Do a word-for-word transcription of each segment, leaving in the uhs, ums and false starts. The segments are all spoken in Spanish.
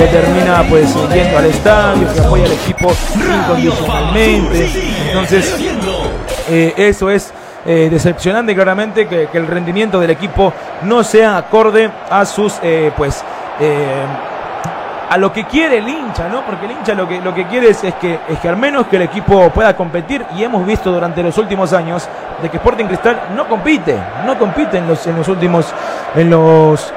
que termina pues yendo al estadio, que apoya al equipo incondicionalmente. Entonces eh, eso es eh, decepcionante claramente, que, que el rendimiento del equipo no sea acorde a sus eh, pues eh, a lo que quiere el hincha, ¿no? Porque el hincha lo que, lo que quiere es, es, que, es que al menos que el equipo pueda competir, y hemos visto durante los últimos años de que Sporting Cristal no compite, no compite en los, en los últimos, en los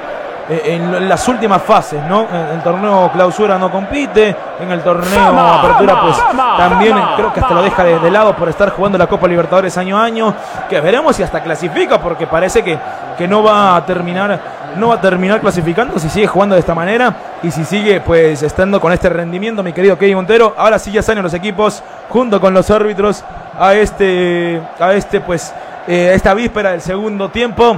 en las últimas fases, ¿no? En el torneo clausura no compite, en el torneo apertura pues también creo que hasta lo deja de, de lado por estar jugando la Copa Libertadores año a año, que veremos si hasta clasifica, porque parece que, que no va a terminar no va a terminar clasificando si sigue jugando de esta manera y si sigue pues estando con este rendimiento, mi querido Kevin Montero. Ahora sí ya salen los equipos junto con los árbitros a este a este pues eh, esta víspera del segundo tiempo,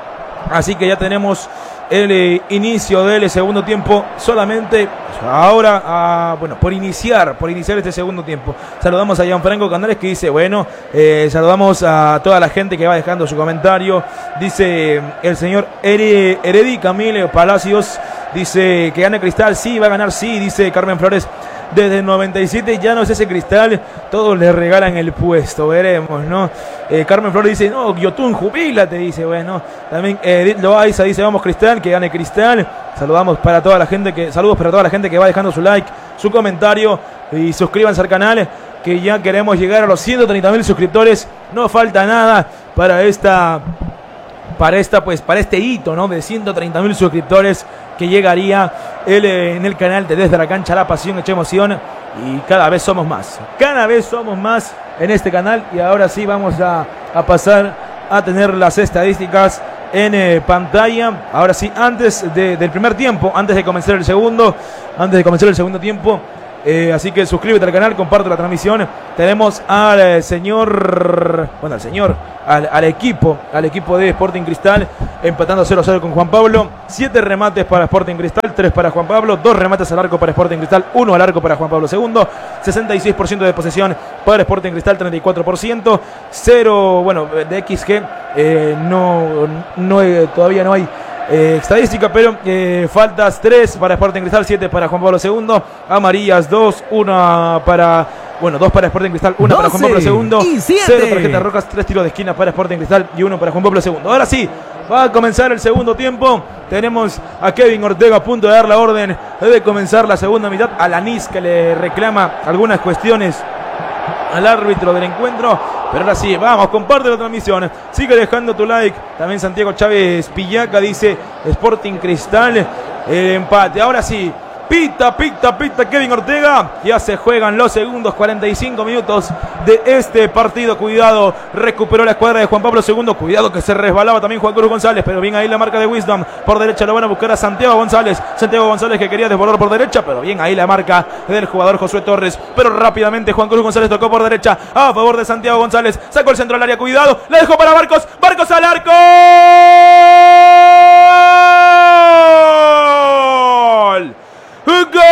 así que ya tenemos el eh, inicio del segundo tiempo solamente ahora, a, bueno, por iniciar, por iniciar este segundo tiempo. Saludamos a Gianfranco Canales, que dice, bueno, eh, saludamos a toda la gente que va dejando su comentario. Dice el señor Heredi Camilo Palacios, dice que gane Cristal, sí, va a ganar, sí, dice Carmen Flores. Desde el noventa y siete ya no es ese Cristal, todos le regalan el puesto, veremos, ¿no? Eh, Carmen Flores dice, no, Yotun, jubílate, dice, bueno. También Edith Loaiza dice, vamos Cristal, que gane Cristal. Saludamos para toda la gente que, saludos para toda la gente que va dejando su like, su comentario y suscríbanse al canal, que ya queremos llegar a los ciento treinta mil suscriptores. No falta nada para esta, para esta, pues, para este hito, ¿no? De ciento treinta mil suscriptores que llegaría el, eh, en el canal de Desde la Cancha, la pasión hecha emoción, y cada vez somos más, cada vez somos más en este canal. Y ahora sí vamos a, a pasar a tener las estadísticas en eh, pantalla. Ahora sí, antes de, del primer tiempo, antes de comenzar el segundo, antes de comenzar el segundo tiempo. Eh, así que suscríbete al canal, comparte la transmisión. Tenemos al eh, señor, bueno, al señor, al, al equipo, al equipo de Sporting Cristal, empatando cero a cero con Juan Pablo. Siete remates para Sporting Cristal, tres para Juan Pablo, dos remates al arco para Sporting Cristal, uno al arco para Juan Pablo segundo. sesenta y seis por ciento de posesión para Sporting Cristal, treinta y cuatro por ciento. Cero, bueno, de X G, eh, no, no eh, todavía no hay Eh, estadística, pero eh, faltas tres para Sporting Cristal, siete para Juan Pablo segundo, amarillas dos, una para, bueno, dos para Sporting Cristal, una para Juan Pablo segundo, cero tarjetas rojas, tres tiros de esquina para Sporting Cristal y uno para Juan Pablo segundo. Ahora sí, va a comenzar el segundo tiempo. Tenemos a Kevin Ortega a punto de dar la orden de comenzar la segunda mitad. A Lanís, que le reclama algunas cuestiones al árbitro del encuentro. Pero ahora sí, vamos, comparte la transmisión, sigue dejando tu like. También Santiago Chávez Pillaca dice Sporting Cristal, el empate. Ahora sí, pita, pita, pita Kevin Ortega. Ya se juegan los segundos, cuarenta y cinco minutos de este partido. Cuidado, recuperó la escuadra de Juan Pablo segundo. Cuidado que se resbalaba también Juan Cruz González, pero bien ahí la marca de Wisdom. Por derecha lo van a buscar a Santiago González. Santiago González que quería desbordar por derecha, pero bien ahí la marca del jugador Josué Torres. Pero rápidamente Juan Cruz González tocó por derecha a favor de Santiago González. Sacó el centro al área, cuidado, la dejó para Barcos. Barcos al arco. ¡Gol! ¡Gol!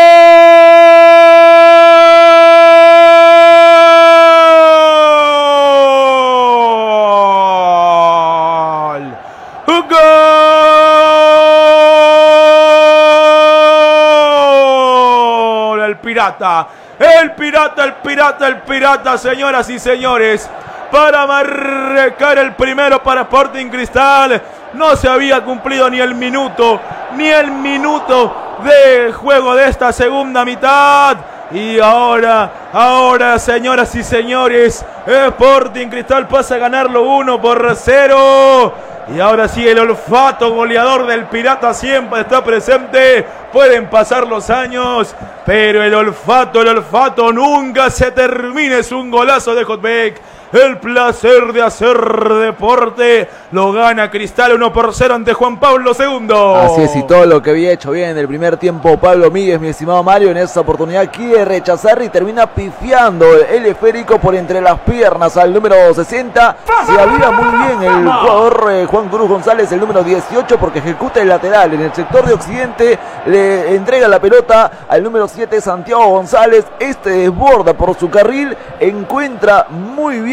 El pirata, el pirata, el pirata, el pirata, señoras y señores, para marcar el primero para Sporting Cristal. No se había cumplido ni el minuto, ni el minuto de juego de esta segunda mitad. Y ahora, ahora, señoras y señores, Sporting Cristal pasa a ganarlo uno por cero. Y ahora sí, el olfato goleador del pirata siempre está presente. Pueden pasar los años, pero el olfato, el olfato nunca se termina. Es un golazo de Hotbeck. El placer de hacer deporte lo gana Cristal uno por cero ante Juan Pablo segundo. Así es, y todo lo que había hecho bien en el primer tiempo Pablo Míguez, mi estimado Mario, en esa oportunidad quiere rechazar y termina pifiando el esférico por entre las piernas al número sesenta. Se abriga muy bien el jugador eh, Juan Cruz González, el número dieciocho, porque ejecuta el lateral en el sector de occidente. Le entrega la pelota al número siete, Santiago González. Este desborda por su carril, encuentra muy bien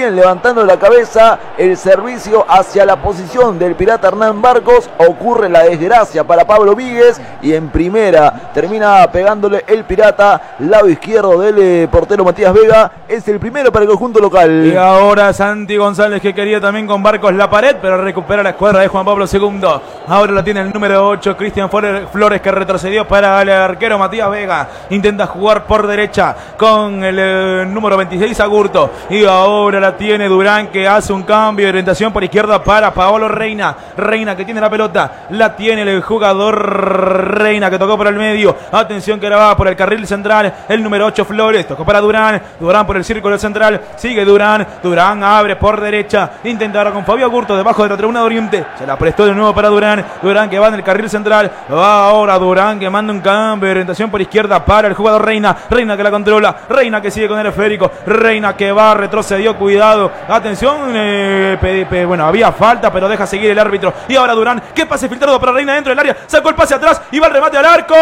bien levantando la cabeza, el servicio hacia la posición del pirata Hernán Barcos, ocurre la desgracia para Pablo Míguez y en primera termina pegándole el pirata, lado izquierdo del eh, portero Matías Vega, es el primero para el conjunto local. Y ahora Santi González, que quería también con Barcos la pared, pero recupera la escuadra de Juan Pablo segundo. Ahora la tiene el número ocho, Cristian Flores, que retrocedió para el arquero Matías Vega. Intenta jugar por derecha con el eh, número veintiséis, Agurto. Y ahora la tiene Durán, que hace un cambio de orientación por izquierda para Paolo Reina. Reina que tiene la pelota, la tiene el jugador Reina, que tocó por el medio. Atención que ahora va por el carril central, el número ocho, Flores, tocó para Durán. Durán por el círculo central, sigue Durán. Durán abre por derecha, intenta ahora con Fabio Agurto debajo de la tribuna de Oriente. Se la prestó de nuevo para Durán. Durán que va en el carril central. Va ahora Durán, que manda un cambio de orientación por izquierda para el jugador Reina. Reina que la controla. Reina que sigue con el esférico. Reina que va, retrocedió, cuidado. Atención, eh, pe, pe, bueno, había falta, pero deja seguir el árbitro. Y ahora Durán, que pase filtrado para Reina dentro del área. Sacó el pase atrás y va el remate al arco.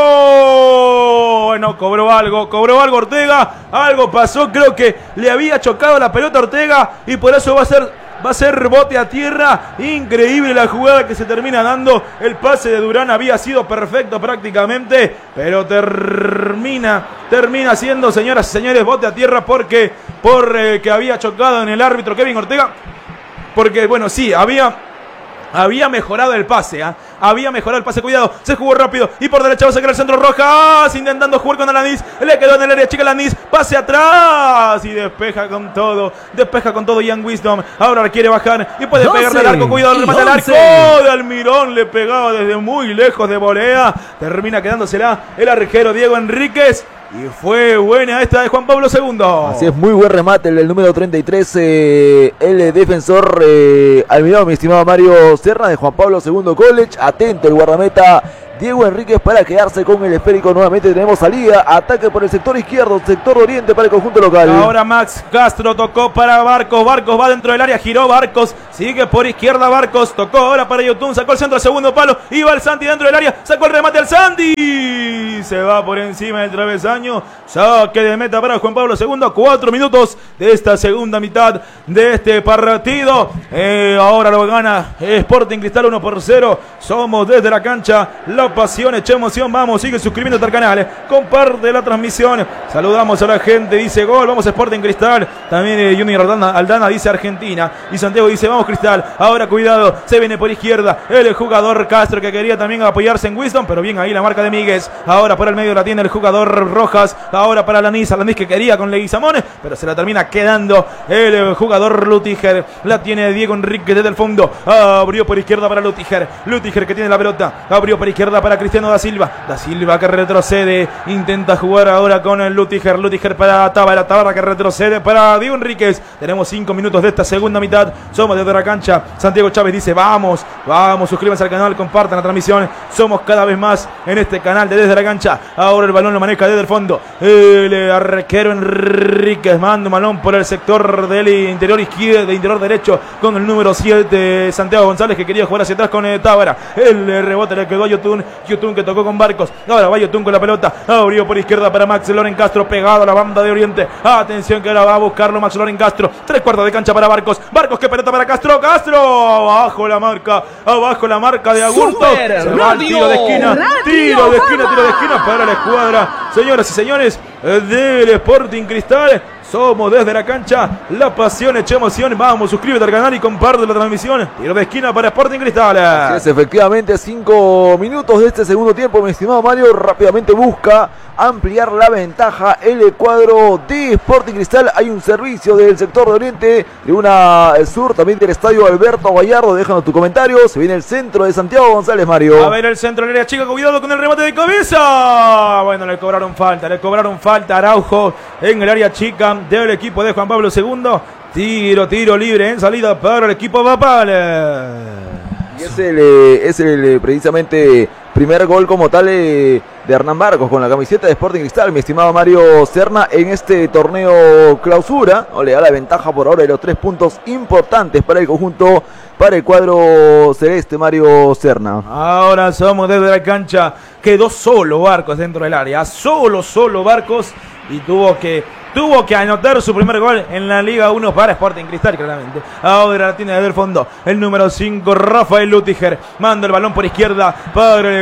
Bueno, cobró algo, cobró algo Ortega. Algo pasó, creo que le había chocado la pelota a Ortega y por eso va a ser... Va a ser bote a tierra. Increíble la jugada que se termina dando. El pase de Durán había sido perfecto prácticamente, pero termina, termina siendo, señoras y señores, bote a tierra porque por eh, que había chocado en el árbitro Kevin Ortega. Porque, bueno, sí, había... Había mejorado el pase, ¿eh? Había mejorado el pase, cuidado, se jugó rápido y por derecha va a sacar el centro Rojas, intentando jugar con Alanis, le quedó en el área chica Alanis, pase atrás y despeja con todo, despeja con todo Ian Wisdom, ahora quiere bajar y puede pegarle al arco, cuidado, el remate al arco de Almirón, le pegaba desde muy lejos de volea, termina quedándosela el arquero Diego Enríquez. Y fue buena esta de Juan Pablo segundo. Así es, muy buen remate el del número treinta y tres, eh, el defensor eh, Almirón, mi estimado Mario Serna, de Juan Pablo segundo College. Atento el guardameta Diego Enríquez para quedarse con el esférico. Nuevamente tenemos salida, ataque por el sector izquierdo, sector oriente para el conjunto local. Ahora Max Castro tocó para Barcos, Barcos va dentro del área, giró Barcos, sigue por izquierda Barcos, tocó ahora para Yotun, sacó el centro al segundo palo, iba el Santi dentro del área, sacó el remate al Santi, se va por encima del travesaño, saque de meta para Juan Pablo segundo, cuatro minutos de esta segunda mitad de este partido. Eh, ahora lo gana Sporting Cristal uno por cero, somos desde la cancha, la pasión, echa emoción, vamos, sigue suscribiéndote al canal, comparte la transmisión, saludamos a la gente, dice gol, vamos Sporting Cristal, también eh, Junior Aldana, Aldana dice Argentina, y Santiago dice vamos Cristal, ahora cuidado, se viene por izquierda, el jugador Castro que quería también apoyarse en Wisdom, pero bien ahí la marca de Míguez, ahora por el medio la tiene el jugador Rojas, ahora para Alanis, Alanis que quería con Leguizamón, pero se la termina quedando el jugador Lutiger, la tiene Diego Enrique desde el fondo, abrió por izquierda para Lutiger, Lutiger que tiene la pelota, abrió por izquierda para Cristiano da Silva, da Silva que retrocede, intenta jugar ahora con el Lutiger, Lutiger para Tábara, Tábara que retrocede para Diego Enríquez, tenemos cinco minutos de esta segunda mitad, somos desde la cancha, Santiago Chávez dice vamos, vamos, suscríbanse al canal, compartan la transmisión, somos cada vez más en este canal de Desde la Cancha, ahora el balón lo maneja desde el fondo, el arquero Enríquez manda un balón por el sector del interior izquierdo, de interior derecho, con el número siete, Santiago González que quería jugar hacia atrás con eh, Tábara, el rebote le quedó a Yotun, Yotun que tocó con Barcos, ahora va Yotun con la pelota, abrió por izquierda para Max Loren Castro, pegado a la banda de Oriente, atención que ahora va a buscarlo Max Loren Castro, tres cuartos de cancha para Barcos, Barcos que pelota para Castro, Castro, abajo la marca, abajo la marca de Agurto, Super se va el tiro de esquina, Radio tiro de esquina, tiro de esquina para la escuadra, señoras y señores, del Sporting Cristal. Somos desde la cancha, la pasión, echa emoción, vamos, suscríbete al canal y comparte la transmisión. Tiro de esquina para Sporting Cristal. Así es, efectivamente, cinco minutos de este segundo tiempo, mi estimado Mario, rápidamente busca ampliar la ventaja el cuadro de Sporting Cristal. Hay un servicio del sector de Oriente, de una sur, también del estadio Alberto Gallardo, déjanos tu comentario, se viene el centro de Santiago González, Mario. A ver el centro del área chica, cuidado con el remate de cabeza. Bueno, le cobraron falta, le cobraron falta a Araujo en el área chica del equipo de Juan Pablo segundo. Tiro, tiro libre en salida para el equipo Papal. Y es el, es el precisamente primer gol como tal de Hernán Barcos con la camiseta de Sporting Cristal, mi estimado Mario Serna, en este torneo clausura. O le da la ventaja por ahora de los tres puntos importantes para el conjunto, para el cuadro celeste, Mario Serna. Ahora somos desde la cancha, quedó solo Barcos dentro del área, solo, solo Barcos. Y tuvo que tuvo que anotar su primer gol en la Liga uno para Sporting Cristal, claramente. Ahora la tiene del fondo el número cinco, Rafael Lutiger. Manda el balón por izquierda para el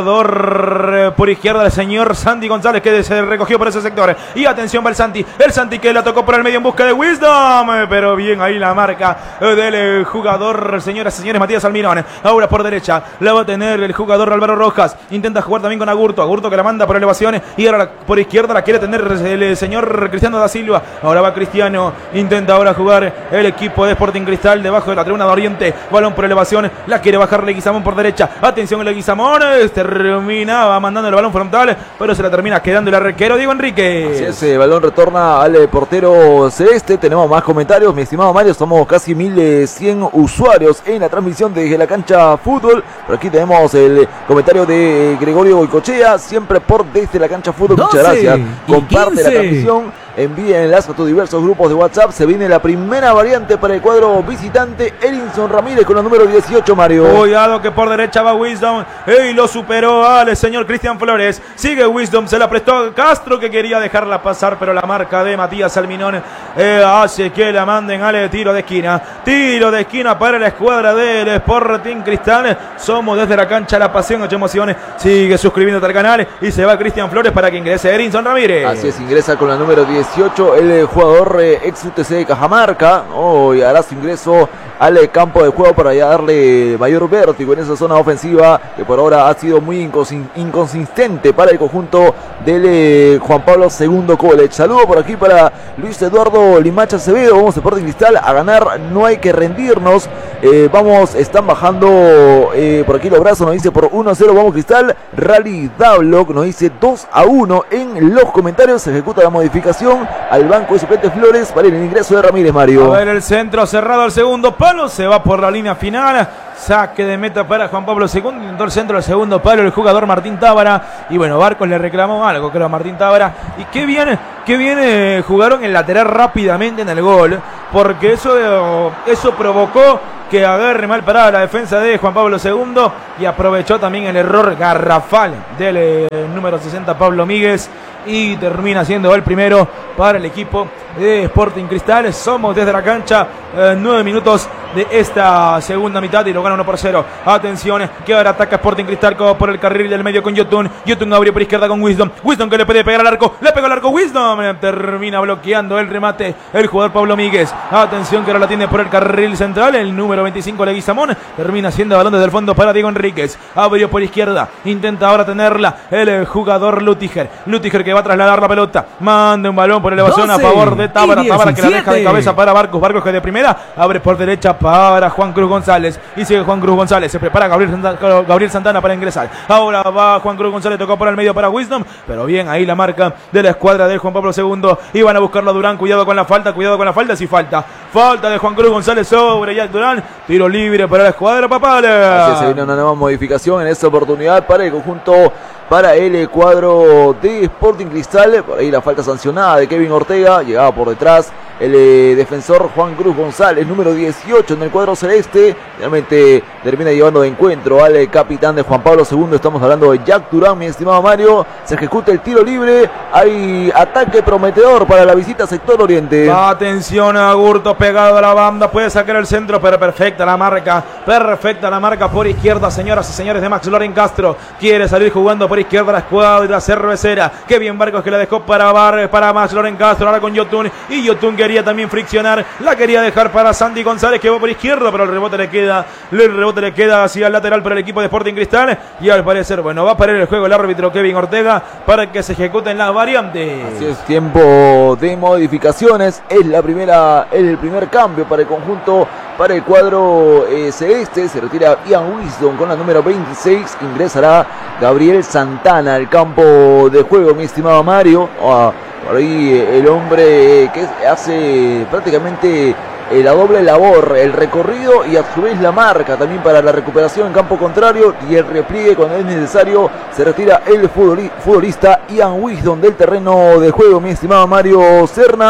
jugador por izquierda, el señor Santi González, que se recogió por ese sector. Y atención va el Santi, el Santi que la tocó por el medio en busca de Wisdom, pero bien ahí la marca del jugador, señoras y señores, Matías Almirón. Ahora por derecha la va a tener el jugador Álvaro Rojas. Intenta jugar también con Agurto, Agurto que la manda por elevaciones y ahora por izquierda la quiere tener el señor Cristiano da Silva. Ahora va Cristiano, intenta ahora jugar el equipo de Sporting Cristal debajo de la tribuna de Oriente. Balón por elevación, la quiere bajar Leguizamón por derecha. Atención Leguizamón, terminaba mandando el balón frontal, pero se la termina quedando el arquero Diego Enríquez. Así es, el balón retorna al portero celeste. Tenemos más comentarios, mi estimado Mario. Somos casi mil cien usuarios en la transmisión desde la cancha fútbol. Por aquí tenemos el comentario de Gregorio Goicochea, siempre por desde la cancha fútbol. Muchas gracias. Comparte la transmisión. Envía enlace a tus diversos grupos de WhatsApp. Se viene la primera variante para el cuadro visitante. Erinson Ramírez con el número dieciocho, Mario. Cuidado que por derecha va Wisdom. Y lo superó al señor Cristian Flores. Sigue Wisdom, se la prestó a Castro, que quería dejarla pasar, pero la marca de Matías Almirón eh, hace que la manden al tiro de esquina. Tiro de esquina para la escuadra del Sporting Cristal. Somos desde la cancha la pasión, ocho emociones. Sigue suscribiéndote al canal y se va Cristian Flores para que ingrese Erinson Ramírez. Así es, ingresa con la número dieciocho el jugador eh, ex U T C de Cajamarca, oh, y hará su ingreso al eh, campo de juego para ya darle mayor vértigo en esa zona ofensiva que por ahora ha sido muy inconsistente para el conjunto del eh, Juan Pablo segundo College. Saludo por aquí para Luis Eduardo Limacha Acevedo. Vamos a Sporting Cristal a ganar, no hay que rendirnos. Eh, vamos, están bajando eh, por aquí los brazos, nos dice por uno a cero, vamos Cristal. Rally Dablock nos dice dos a uno en los comentarios. Se ejecuta la modificación al banco de suplentes Flores para el ingreso de Ramírez, Mario. A ver el centro cerrado al segundo palo, se va por la línea final. Saque de meta para Juan Pablo segundo, intentó el centro al segundo palo el jugador Martín Tábara. Y bueno, Barcos le reclamó algo, creo, a Martín Tábara. Y qué bien, qué bien eh, jugaron el lateral rápidamente en el gol, porque eso, eso provocó que agarre mal parada la defensa de Juan Pablo segundo y aprovechó también el error garrafal del eh, número sesenta Pablo Míguez y termina siendo el primero para el equipo de Sporting Cristal. Somos desde la cancha eh, nueve minutos de esta segunda mitad y lo gana uno por cero. Atención, que ahora ataca Sporting Cristal por el carril del medio con Yotun. Yotun abrió por izquierda con Wisdom. Wisdom que le puede pegar al arco. Le pegó al arco Wisdom. Termina bloqueando el remate el jugador Pablo Míguez. Atención que ahora la tiene por el carril central. El número veinticinco Leguizamón. Termina siendo balón desde el fondo para Diego Enríquez. Abrió por izquierda. Intenta ahora tenerla el jugador Lutiger. Lutiger que va a trasladar la pelota. Manda un balón por elevación a favor de Tábara. Tábara que la deja de cabeza para Barcos. Barcos que de primera abre por derecha para Juan Cruz González. Y sigue Juan Cruz González. Se prepara Gabriel Santana, Gabriel Santana para ingresar. Ahora va Juan Cruz González. Tocó por el medio para Wisdom. Pero bien ahí la marca de la escuadra de Juan Pablo segundo. Y van a buscarlo a Durán. Cuidado con la falta. Cuidado con la falta. Si falta. Falta de Juan Cruz González sobre Jack Durán. Tiro libre para la escuadra Papala. Así se viene una nueva modificación en esta oportunidad para el conjunto, para el cuadro de Sporting Cristal. Por ahí la falta sancionada de Kevin Ortega. Llegaba por detrás el eh, defensor Juan Cruz González, número dieciocho en el cuadro celeste. Realmente termina llevando de encuentro al eh, capitán de Juan Pablo segundo. Estamos hablando de Jack Durán, mi estimado Mario. Se ejecuta el tiro libre. Hay ataque prometedor para la visita sector oriente. Atención a Gurto pegado a la banda. Puede sacar el centro, pero perfecta la marca. Perfecta la marca por izquierda, señoras y señores, de Max Loren Castro. Quiere salir jugando por izquierda la escuadra cervecera. Qué bien Barcos que la dejó para, Bar, para Max Loren Castro. Ahora con Yotun. Y Yotun quería también friccionar. La quería dejar para Sandy González, que va por izquierda, pero el rebote le queda. El rebote le queda hacia el lateral para el equipo de Sporting Cristal. Y al parecer, bueno, va a parar el juego el árbitro Kevin Ortega para que se ejecuten las variantes. Así es, tiempo de modificaciones. Es la primera, el primer cambio para el conjunto, para el cuadro eh, celeste. Se retira Ian Wisdom con la número veintiséis. Ingresará Gabriel Santana al campo de juego, mi estimado Mario. Oh, por ahí el hombre que hace prácticamente la doble labor, el recorrido y a su vez la marca también para la recuperación en campo contrario y el repliegue cuando es necesario. Se retira el futbolista Ian Wisdom del terreno de juego, mi estimado Mario Serna.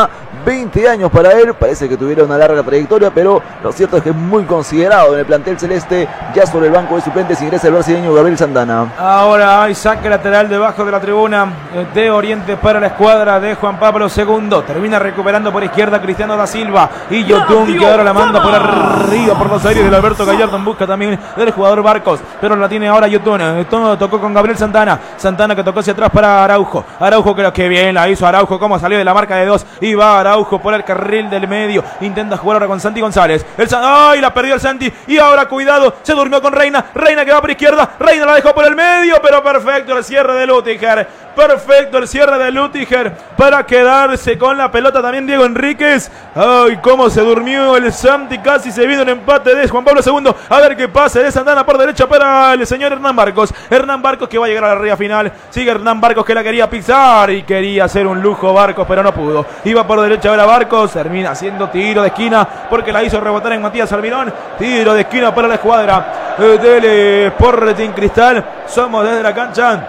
veinte años para él, parece que tuviera una larga trayectoria, pero lo cierto es que es muy considerado en el plantel celeste. Ya sobre el banco de suplentes ingresa el brasileño Gabriel Santana. Ahora hay saque lateral debajo de la tribuna de Oriente para la escuadra de Juan Pablo segundo. Termina recuperando por izquierda Cristiano da Silva y Yotun, que ahora la manda por arriba por los aires del Alberto Gallardo en busca también del jugador Barcos, pero la tiene ahora Yotun. Yotun tocó con Gabriel Santana. Santana que tocó hacia atrás para Araujo. Araujo creo que bien la hizo Araujo, como salió de la marca de dos y va Araujo por el carril del medio. Intenta jugar ahora con Santi González. El San... ¡Ay! La perdió el Santi y ahora cuidado, se durmió con Reina. Reina que va por izquierda. Reina la dejó por el medio, pero perfecto el cierre de Lutiger. Perfecto el cierre de Lutiger para quedarse con la pelota también Diego Enríquez. Ay, cómo se durmió el Santi, casi se vino el empate de Juan Pablo segundo. A ver qué pasa de Santana por derecha para el señor Hernán Barcos. Hernán Barcos que va a llegar a la ría final. Sigue Hernán Barcos que la quería pisar y quería hacer un lujo Barcos, pero no pudo. Iba por derecha ahora Barcos, termina haciendo tiro de esquina porque la hizo rebotar en Matías Almirón. Tiro de esquina para la escuadra del Sporting Cristal. Somos desde la cancha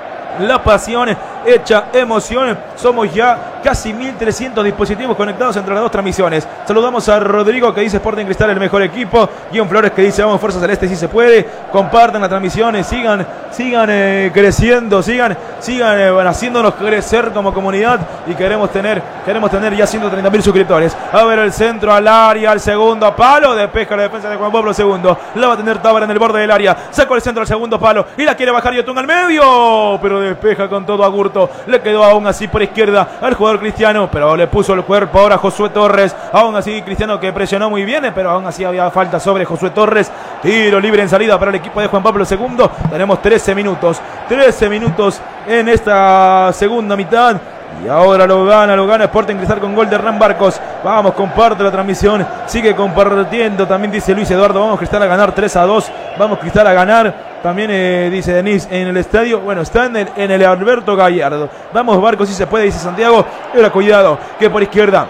la pasión hecha emoción. Somos ya casi mil trescientos dispositivos conectados entre las dos transmisiones. Saludamos a Rodrigo que dice Sporting Cristal el mejor equipo. Guión Flores que dice vamos Fuerza Celeste si se puede. Compartan las transmisiones, sigan, sigan eh, creciendo, sigan, sigan eh, bueno, haciéndonos crecer como comunidad y queremos tener, queremos tener ya ciento treinta mil suscriptores. A ver el centro al área, al segundo palo, despeja la defensa de Juan Pablo segundo. La va a tener Tábara en el borde del área. Sacó el centro al segundo palo y la quiere bajar Yotun al medio, pero despeja con todo a Gurto. Le quedó aún así por izquierda al jugador Cristiano, pero le puso el cuerpo ahora Josué Torres. Aún así Cristiano que presionó muy bien, pero aún así había falta sobre Josué Torres. Tiro libre en salida para el equipo de Juan Pablo segundo. Tenemos trece minutos. trece minutos en esta segunda mitad. Y ahora lo gana, lo gana Sporting Cristal con gol de Hernán Barcos. Vamos, comparte la transmisión. Sigue compartiendo. También dice Luis Eduardo. Vamos Cristal a ganar tres a dos. Vamos Cristal a ganar. También eh, dice Denis en el estadio. Bueno, está en el, en el Alberto Gallardo. Vamos Barcos si se puede, dice Santiago. Ahora cuidado, que por izquierda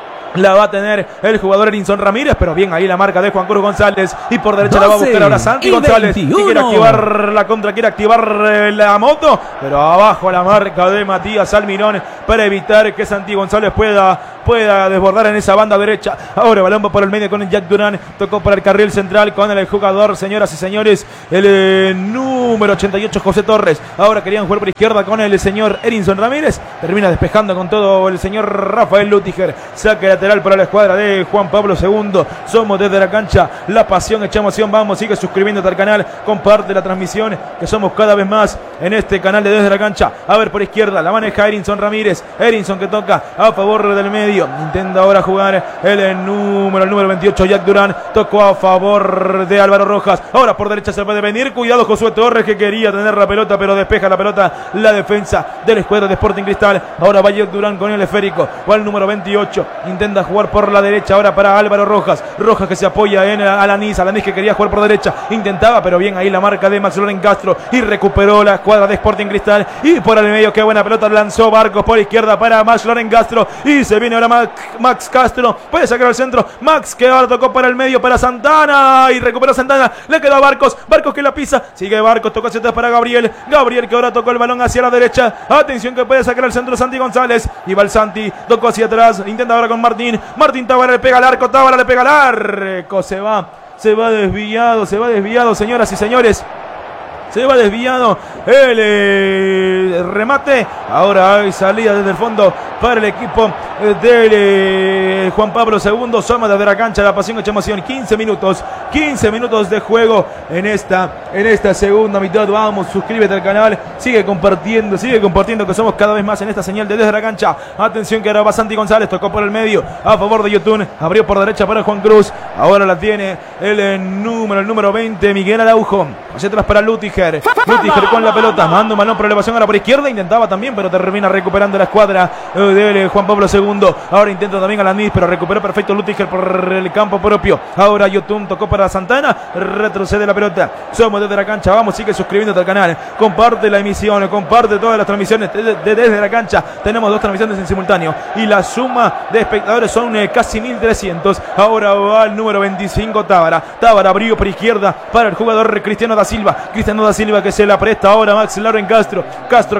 la va a tener el jugador Erinson Ramírez, pero bien ahí la marca de Juan Cruz González y por derecha la va a buscar ahora Santi González que quiere activar la contra, quiere activar la moto, pero abajo la marca de Matías Almirón para evitar que Santi González pueda, pueda desbordar en esa banda derecha. Ahora balón va por el medio con el Jack Durán, tocó para el carril central con el jugador, señoras y señores, el eh, número ochenta y ocho José Torres. Ahora querían jugar por izquierda con el señor Erinson Ramírez, termina despejando con todo el señor Rafael Lutiger. Saque lateral para la escuadra de Juan Pablo segundo. Somos desde la cancha la pasión hecha emoción. Vamos, sigue suscribiéndote al canal, comparte la transmisión, que somos cada vez más en este canal de Desde la Cancha. A ver por izquierda, la maneja Erinson Ramírez. Erinson que toca a favor del medio, intenta ahora jugar el, el número el número veintiocho Jack Durán, tocó a favor de Álvaro Rojas. Ahora por derecha se puede venir, cuidado Josué Torres que quería tener la pelota, pero despeja la pelota la defensa de la escuadra de Sporting Cristal. Ahora va Jack Durán con el esférico, va el número veintiocho, intenta jugar por la derecha ahora para Álvaro Rojas. Rojas que se apoya en Alanis. Alanis que quería jugar por derecha. Intentaba, pero bien ahí la marca de Max Loren Castro. Y recuperó la escuadra de Sporting Cristal. Y por el medio, qué buena pelota lanzó Barcos por izquierda para Max Loren Castro. Y se viene ahora Max, Max Castro. Puede sacar al centro. Max que ahora tocó para el medio para Santana. Y recuperó Santana. Le quedó a Barcos. Barcos que la pisa. Sigue Barcos. Tocó hacia atrás para Gabriel. Gabriel que ahora tocó el balón hacia la derecha. Atención que puede sacar al centro Santi González. Y va el Santi. Tocó hacia atrás. Intenta ahora con Martín. Martín Tábara le pega al arco, Tábara le pega al arco, se va, se va desviado, se va desviado, señoras y señores. Se va desviado el eh, remate. Ahora hay salida desde el fondo para el equipo de eh, Juan Pablo segundo. Somos desde la cancha, la pasión hecha emoción. quince minutos, quince minutos de juego en esta, en esta segunda mitad. Vamos, suscríbete al canal, sigue compartiendo, sigue compartiendo que somos cada vez más en esta señal de Desde la Cancha. Atención que ahora va Santi González, tocó por el medio a favor de Yotun, abrió por derecha para Juan Cruz. Ahora la tiene el, el número, el número veinte, Miguel Araujo. Hacia atrás para Lutiger. Lutiger con la pelota, manda un balón por elevación ahora por izquierda, intentaba también, pero termina recuperando la escuadra de Juan Pablo segundo. Ahora intenta también a Alanis, pero recuperó perfecto Lutiger por el campo propio. Ahora Yotun tocó para Santana, retrocede la pelota. Somos desde la cancha, vamos, sigue suscribiéndote al canal, comparte la emisión, comparte todas las transmisiones de, de, desde la cancha. Tenemos dos transmisiones en simultáneo y la suma de espectadores son eh, casi mil trescientos. Ahora va el número veinticinco Tábara. Tábara abrió por izquierda para el jugador Cristiano da Silva. Cristiano da Silva que se la presta ahora Max Loren Castro. Castro que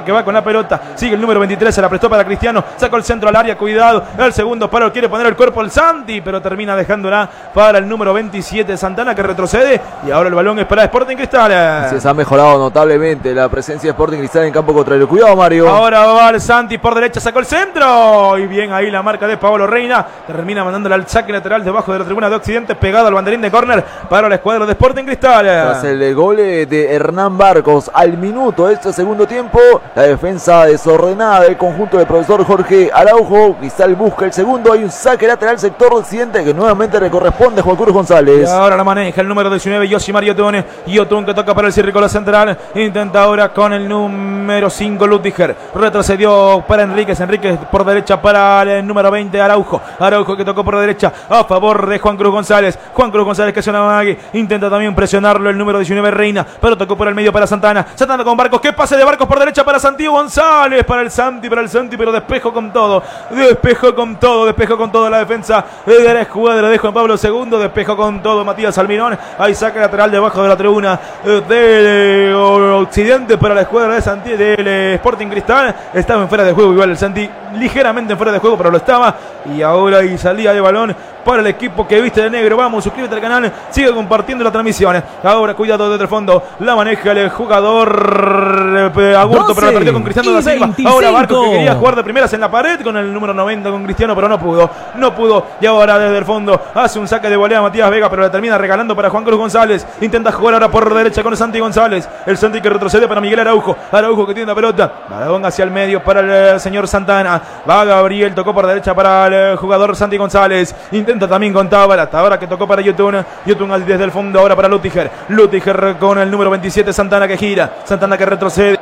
que va con la pelota. Sigue el número veintitrés, se la prestó para Cristiano. Sacó el centro al área, cuidado. El segundo palo, quiere poner el cuerpo el Santi, pero termina dejándola para el número veintisiete, Santana, que retrocede. Y ahora el balón es para Sporting Cristal. Sí, se ha mejorado notablemente la presencia de Sporting Cristal en campo contrario. Cuidado, Mario. Ahora va el Santi por derecha, sacó el centro. Y bien ahí la marca de Paolo Reina. Termina mandándole al saque lateral debajo de la tribuna de Occidente, pegado al banderín de córner para la escuadra de Sporting Cristal. Tras el gol de Hernán Barcos al minuto de este segundo tiempo, la defensa desordenada del conjunto del profesor Jorge Araujo. Cristal busca el segundo. Hay un saque lateral sector Occidente que nuevamente le corresponde a Juan Cruz González. Y ahora la maneja el número diecinueve, Yosimar Yotun. Yotun que toca para el círculo central. Intenta ahora con el número cinco, Lutiger. Retrocedió para Enríquez. Enríquez por derecha para el número veinte, Araujo. Araujo que tocó por derecha a favor de Juan Cruz González. Juan Cruz González que hace una mague. Intenta también presionarlo el número diecinueve, Reina. Pero tocó por el medio para Santana. Santana con Barcos. ¿Qué pase de Barcos por derecha para Santiago González? Para el Santi, para el Santi, pero despejo con todo. Despejo con todo. Despejo con todo la defensa de la escuadra de Juan Pablo segundo. Despejo con todo Matías Almirón. Hay saque lateral debajo de la tribuna del Occidente para la escuadra de Santi, del Sporting Cristal. Estaba en fuera de juego igual el Santi, ligeramente en fuera de juego, pero lo estaba. Y ahora hay salida de balón para el equipo que viste de negro. Vamos, suscríbete al canal, sigue compartiendo la transmisión. Ahora cuidado desde el fondo, la maneja el jugador Agurto, pero la perdió con Cristiano da Silva. Ahora Barcos que quería jugar de primeras en la pared con el número noventa con Cristiano, pero no pudo, no pudo. Y ahora desde el fondo hace un saque de volea Matías Vega, pero le termina regalando para Juan Cruz González. Intenta jugar ahora por derecha con el Santi González. El Santi que retrocede para Miguel Araujo. Araujo que tiene la pelota. Balón hacia el medio para el señor Santana. Va Gabriel, tocó por derecha para el jugador Santi González. Intenta también con Tábara. Tábara que tocó para Yotun. Yotun desde el fondo ahora para Lutiger. Lutiger con el número veintisiete, Santana que gira. Santana que retrocede.